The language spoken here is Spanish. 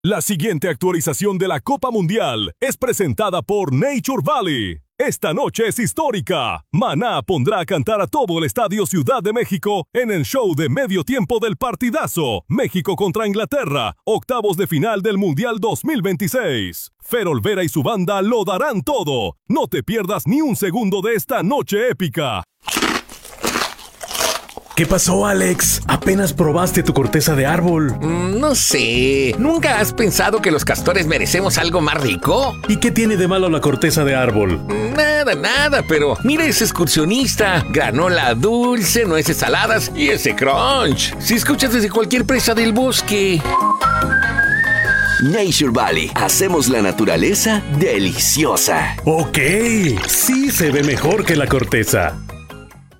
La siguiente actualización de la Copa Mundial es presentada por Nature Valley. Esta noche es histórica. Maná pondrá a cantar a todo el Estadio Ciudad de México en el show de medio tiempo del partidazo. México contra Inglaterra, octavos de final del Mundial 2026. Fer Olvera y su banda lo darán todo. No te pierdas ni un segundo de esta noche épica. ¿Qué pasó, Alex? ¿Apenas probaste tu corteza de árbol? No sé. ¿Nunca has pensado que los castores merecemos algo más rico? ¿Y qué tiene de malo la corteza de árbol? Nada, pero mira ese excursionista. Granola dulce, nueces saladas y ese crunch. Si escuchas desde cualquier presa del bosque. Nature Valley. Hacemos la naturaleza deliciosa. Ok, sí se ve mejor que la corteza.